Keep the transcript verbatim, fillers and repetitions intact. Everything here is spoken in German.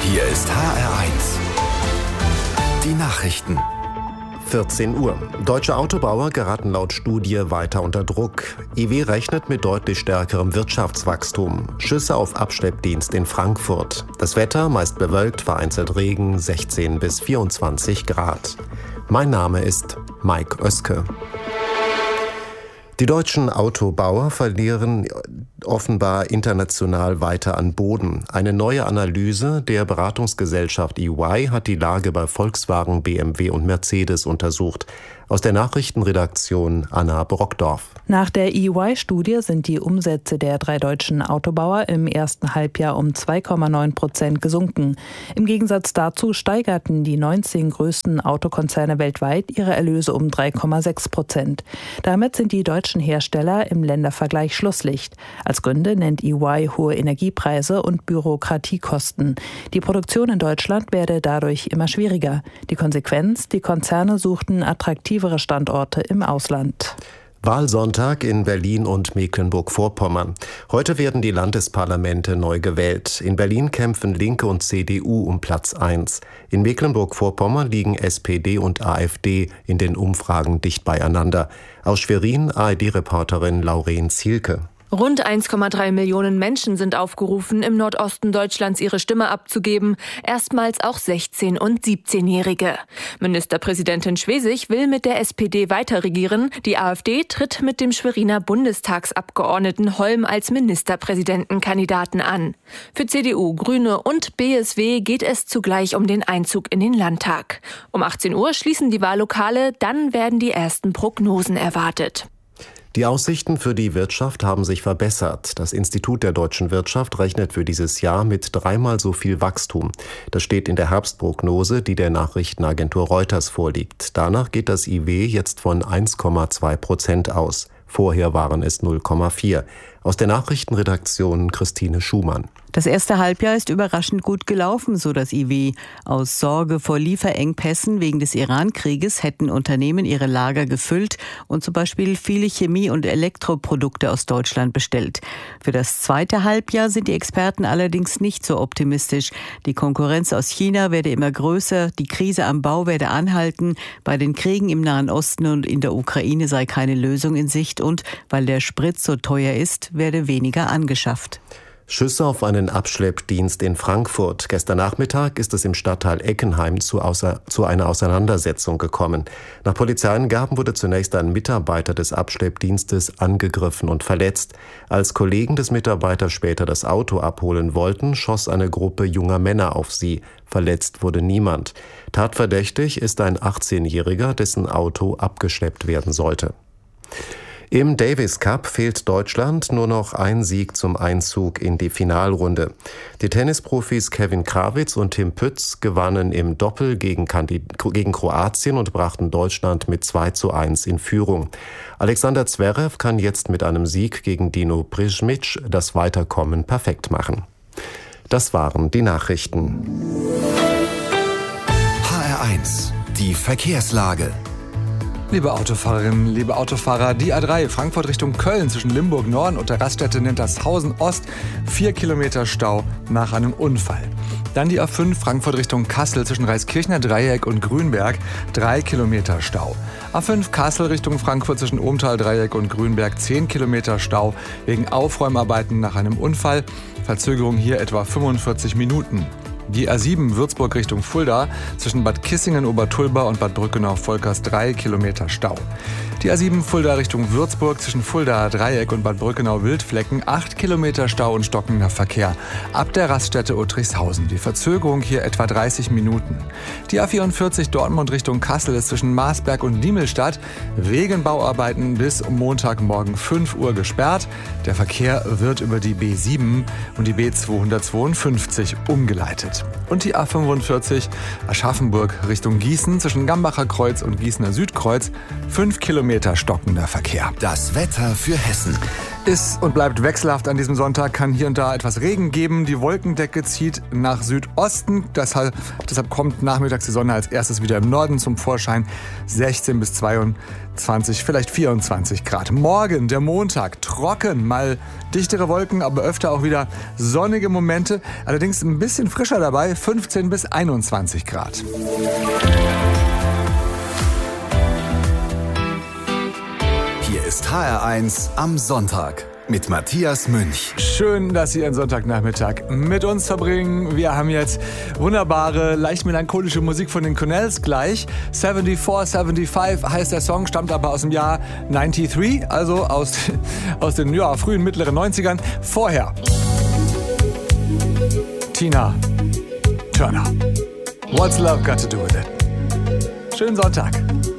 Hier ist H R eins. Die Nachrichten. vierzehn Uhr. Deutsche Autobauer geraten laut Studie weiter unter Druck. I W rechnet mit deutlich stärkerem Wirtschaftswachstum. Schüsse auf Abschleppdienst in Frankfurt. Das Wetter meist bewölkt, vereinzelt Regen, sechzehn bis vierundzwanzig Grad. Mein Name ist Mike Oeske. Die deutschen Autobauer verlieren offenbar international weiter an Boden. Eine neue Analyse der Beratungsgesellschaft E Y hat die Lage bei Volkswagen, B M W und Mercedes untersucht. Aus der Nachrichtenredaktion Anna Brockdorf. Nach der E Y-Studie sind die Umsätze der drei deutschen Autobauer im ersten Halbjahr um zwei Komma neun Prozent gesunken. Im Gegensatz dazu steigerten die neunzehn größten Autokonzerne weltweit ihre Erlöse um drei Komma sechs Prozent. Damit sind die deutschen Hersteller im Ländervergleich Schlusslicht. Als Gründe nennt E Y hohe Energiepreise und Bürokratiekosten. Die Produktion in Deutschland werde dadurch immer schwieriger. Die Konsequenz: Die Konzerne suchten attraktivere Standorte im Ausland. Wahlsonntag in Berlin und Mecklenburg-Vorpommern. Heute werden die Landesparlamente neu gewählt. In Berlin kämpfen Linke und C D U um Platz eins. In Mecklenburg-Vorpommern liegen S P D und A f D in den Umfragen dicht beieinander. Aus Schwerin A R D-Reporterin Lauren Zielke. Rund eins Komma drei Millionen Menschen sind aufgerufen, im Nordosten Deutschlands ihre Stimme abzugeben. Erstmals auch sechzehn- und siebzehnjährige. Ministerpräsidentin Schwesig will mit der S P D weiter regieren. Die A f D tritt mit dem Schweriner Bundestagsabgeordneten Holm als Ministerpräsidentenkandidaten an. Für C D U, Grüne und B S W geht es zugleich um den Einzug in den Landtag. Um achtzehn Uhr schließen die Wahllokale, dann werden die ersten Prognosen erwartet. Die Aussichten für die Wirtschaft haben sich verbessert. Das Institut der deutschen Wirtschaft rechnet für dieses Jahr mit dreimal so viel Wachstum. Das steht in der Herbstprognose, die der Nachrichtenagentur Reuters vorliegt. Danach geht das I W jetzt von eins Komma zwei Prozent aus. Vorher waren es null Komma vier. Aus der Nachrichtenredaktion Christine Schumann. Das erste Halbjahr ist überraschend gut gelaufen, so das I W. Aus Sorge vor Lieferengpässen wegen des Iran-Krieges hätten Unternehmen ihre Lager gefüllt und zum Beispiel viele Chemie- und Elektroprodukte aus Deutschland bestellt. Für das zweite Halbjahr sind die Experten allerdings nicht so optimistisch. Die Konkurrenz aus China werde immer größer, die Krise am Bau werde anhalten, bei den Kriegen im Nahen Osten und in der Ukraine sei keine Lösung in Sicht und weil der Sprit so teuer ist, werde weniger angeschafft. Schüsse auf einen Abschleppdienst in Frankfurt. Gestern Nachmittag ist es im Stadtteil Eckenheim zu, außer, zu einer Auseinandersetzung gekommen. Nach Polizeiangaben wurde zunächst ein Mitarbeiter des Abschleppdienstes angegriffen und verletzt. Als Kollegen des Mitarbeiters später das Auto abholen wollten, schoss eine Gruppe junger Männer auf sie. Verletzt wurde niemand. Tatverdächtig ist ein achtzehnjähriger, dessen Auto abgeschleppt werden sollte. Im Davis Cup fehlt Deutschland nur noch ein Sieg zum Einzug in die Finalrunde. Die Tennisprofis Kevin Krawitz und Tim Pütz gewannen im Doppel gegen, gegen Kroatien und brachten Deutschland mit zwei zu eins in Führung. Alexander Zverev kann jetzt mit einem Sieg gegen Dino Brижmić das Weiterkommen perfekt machen. Das waren die Nachrichten. H R eins, die Verkehrslage. Liebe Autofahrerinnen, liebe Autofahrer, die A drei Frankfurt Richtung Köln zwischen Limburg Norden und der Raststätte Nentershausen Ost, vier Kilometer Stau nach einem Unfall. Dann die A fünf Frankfurt Richtung Kassel zwischen Reiskirchner Dreieck und Grünberg, drei Kilometer Stau. A fünf Kassel Richtung Frankfurt zwischen Ohmtal Dreieck und Grünberg, zehn Kilometer Stau wegen Aufräumarbeiten nach einem Unfall. Verzögerung hier etwa fünfundvierzig Minuten. Die A sieben Würzburg Richtung Fulda zwischen Bad Kissingen-Obertulba und Bad Brückenau-Volkers drei Kilometer Stau. Die A sieben Fulda Richtung Würzburg zwischen Fulda Dreieck und Bad Brückenau-Wildflecken acht Kilometer Stau und stockender Verkehr ab der Raststätte Uttrichshausen. Die Verzögerung hier etwa dreißig Minuten. Die A vierundvierzig Dortmund Richtung Kassel ist zwischen Marsberg und Diemelstadt wegen Bauarbeiten bis Montagmorgen fünf Uhr gesperrt. Der Verkehr wird über die B sieben und die B zweihundertzweiundfünfzig umgeleitet. Und die A fünfundvierzig Aschaffenburg Richtung Gießen zwischen Gambacher Kreuz und Gießener Südkreuz fünf Kilometer stockender Verkehr. Das Wetter für Hessen. ist und bleibt wechselhaft an diesem Sonntag, kann hier und da etwas Regen geben. Die Wolkendecke zieht nach Südosten, deshalb, deshalb kommt nachmittags die Sonne als erstes wieder im Norden zum Vorschein. sechzehn bis zweiundzwanzig, vielleicht vierundzwanzig Grad. Morgen, der Montag, trocken, mal dichtere Wolken, aber öfter auch wieder sonnige Momente. Allerdings ein bisschen frischer dabei, fünfzehn bis einundzwanzig Grad. Hier ist H R eins am Sonntag mit Matthias Münch. Schön, dass Sie Ihren Sonntagnachmittag mit uns verbringen. Wir haben jetzt wunderbare, leicht melancholische Musik von den Cornells gleich. vierundsiebzig, fünfundsiebzig heißt der Song, stammt aber aus dem Jahr dreiundneunzig, also aus, aus den ja, frühen, mittleren neunzigern. Vorher Tina Turner. What's Love Got to Do With It? Schönen Sonntag.